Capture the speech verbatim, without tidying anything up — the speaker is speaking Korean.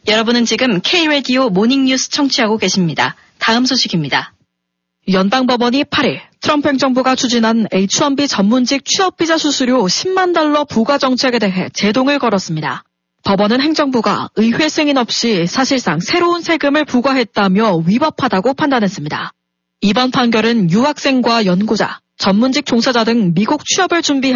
여러분은 지금 K-라디오 모닝뉴스 청취하고 계십니다. 다음 소식입니다. 연방법원이 팔 일 트럼프 행정부가 추진한 에이치 원 비 전문직 취업비자 수수료 십만 달러 부과 정책에 대해 제동을 걸었습니다. 법원은 행정부가 의회 승인 없이 사실상 새로운 세금을 부과했다며 위법하다고 판단했습니다. 이번 판결은 유학생과 연구자, 전문직 종사자 등 미국 취업을 준비한